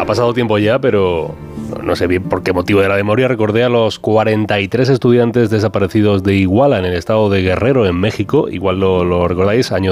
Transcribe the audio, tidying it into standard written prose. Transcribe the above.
ha pasado tiempo ya, pero no sé bien por qué motivo de la memoria recordé a los 43 estudiantes desaparecidos de Iguala, en el estado de Guerrero, en México. Igual lo recordáis, año